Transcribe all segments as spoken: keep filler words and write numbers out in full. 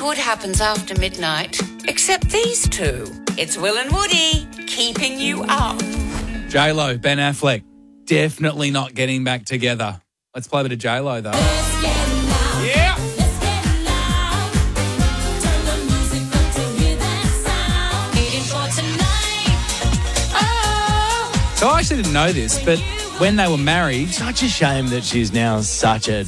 good happens after midnight, except these two. It's Will and Woody, keeping you up. J-Lo, Ben Affleck, definitely not getting back together. Let's play a bit of J-Lo, though. Let's get loud. Yeah. Let's get loud. Turn the music up to hear that sound. Waiting for tonight. Oh. So I actually didn't know this, but when they were married... Such a shame that she's now such a...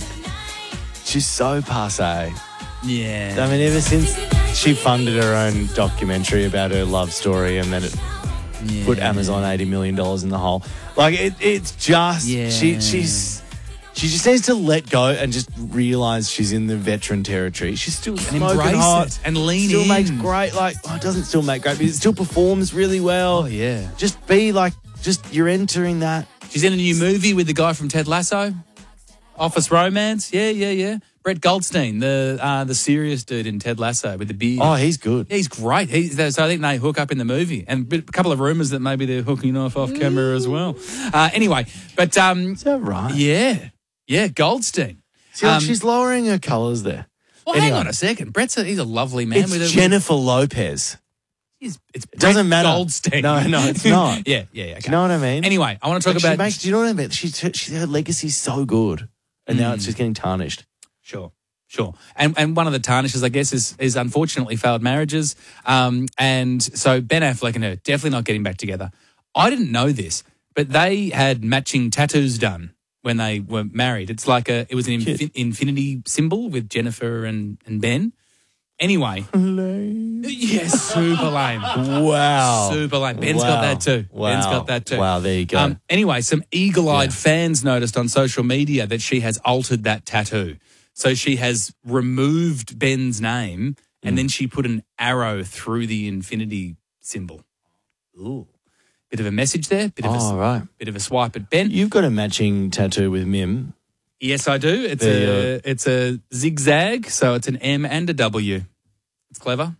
She's so passé. Yeah. I mean, ever since she funded her own documentary about her love story and then it yeah. put Amazon eighty million dollars in the hole. Like, it, it's just... Yeah. She, she's... She just needs to let go and just realise she's in the veteran territory. She's still And smoking embrace hot. it and lean still in. makes great, like... Oh, it doesn't still make great, but it still performs really well. Oh, yeah. Just be like... Just, you're entering that. She's in a new movie with the guy from Ted Lasso. Office Romance. Yeah, yeah, yeah. Brett Goldstein, the uh, the serious dude in Ted Lasso with the beard. Oh, he's good. Yeah, he's great. He's, so I think they hook up in the movie. And a couple of rumours that maybe they're hooking off off camera as well. Uh, anyway, but... Um, Is that right? yeah. Yeah, Goldstein. See, like Um, she's lowering her colours there. Well, Anyway. hang on a second. Brett's a, he's a lovely man. It's with a, Jennifer Lopez. He's, it's It doesn't Brett matter. Goldstein. No, no, it's not. yeah, yeah, yeah. Okay. Do you know what I mean? Anyway, I want to talk Like, about... She makes, do you know what I mean? She, she, her legacy's so good, and now it's just getting tarnished. Sure, sure. And and one of the tarnishes, I guess, is is unfortunately failed marriages. Um, and so Ben Affleck and her definitely not getting back together. I didn't know this, but they had matching tattoos done when they were married. It's like a, it was an infin- infinity symbol with Jennifer and, and Ben. Anyway. Lame. Yes, super lame. Wow. Super lame. Ben's Wow. got that too. Wow. Ben's got that too. Wow, there you go. Um, anyway, some eagle-eyed Yeah. fans noticed on social media that she has altered that tattoo. So she has removed Ben's name and Mm. then she put an arrow through the infinity symbol. Ooh. Bit of a message there. Bit of, Oh, a, right. bit of a swipe at Ben. You've got a matching tattoo with Mim. Yes, I do. It's There a it's a zigzag, so it's an M and a W. It's clever.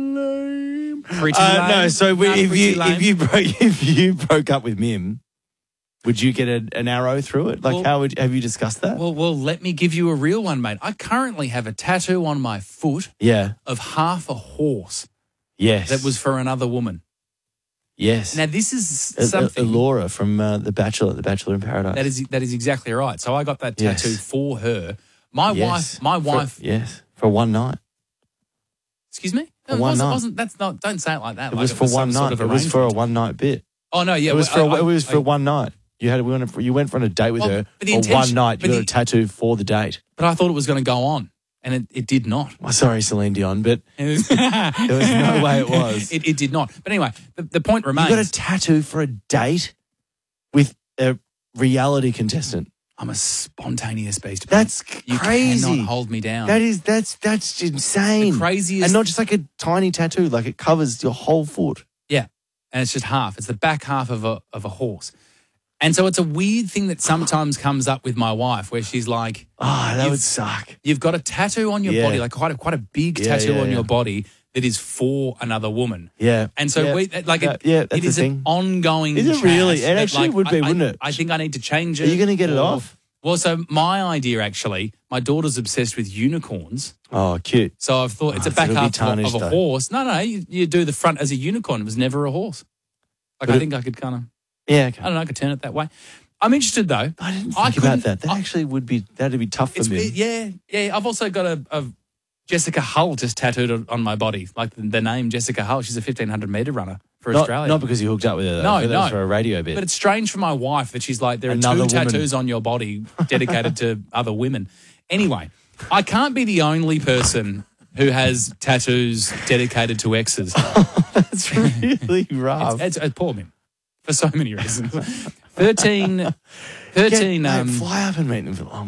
Lame. Pretty Uh, lame. no, so No, if pretty you lame. if you broke if you broke up with Mim, would you get a, an arrow through it? Like, Well- how would have you discussed that? Well, well, let me give you a real one, mate. I currently have a tattoo on my foot yeah. of half a horse Yes. that was for another woman. yes. Now, this is Uh, uh, something Laura from uh, The Bachelor, The Bachelor in Paradise. that is that is exactly right. So I got that Yes. tattoo for her. My Yes. wife, my For- wife. yes, for one night. Excuse me. For it one wasn't, night. wasn't. That's not. Don't say it like that. It like was for one some night. Sort of It was for a arrangement. one night bit. Oh no, yeah. it was well, for I- it was I- for one night. You had we went for, you went on a date with Well, her but the for one intention- night. You but got the- a tattoo for the date. But I thought it was going to go on, and it, it did not. Well, sorry, Celine Dion, but there was no way it was. It, it did not. But anyway, the, the point you remains. got a tattoo for a date with a reality contestant. I'm a spontaneous beast. mate. That's you crazy. cannot hold me down. That is that's that's insane. The craziest- and not just like a tiny tattoo, like it covers your whole foot. Yeah, and it's just half. It's the back half of a of a horse, and so it's a weird thing that sometimes comes up with my wife, where she's like, Oh, that You've- would suck. "You've got a tattoo on your Yeah. body, like quite a quite a big Yeah, tattoo yeah, on yeah. your body that is for another woman." Yeah. And so yeah. we like Yeah, it, yeah, that's it the is thing. an ongoing. Is it chat really? It that, actually like, would be, I- wouldn't I, it? I think I need to change it. Are you gonna get it or- off? Well, so my idea actually, my daughter's obsessed with unicorns. Oh, cute. So I've thought it's Oh, a back so it'll be half of a, of tarnished, a though. horse. No, no, you, you do the front as a unicorn. It was never a horse. Like But I it- think I could kind of, Yeah, okay. I don't know, I could turn it that way. I'm interested though. I didn't I think about couldn't- that. That I- actually would be that'd be tough for It's me. yeah, yeah. I've also got a, a Jessica Hull just tattooed on- on my body, like the, the name Jessica Hull. She's a fifteen hundred meter runner for Not, Australia. not because you hooked up with her. Though. No, I thought that was no. for a radio bit. But it's strange for my wife that she's like, there are Another two woman. tattoos on your body dedicated to other women. Anyway, I can't be the only person who has tattoos dedicated to exes. That's really rough. It's, it's, it's poor me for so many reasons. thirteen, thirteen, Get, mate, um, fly up and meet them. For, oh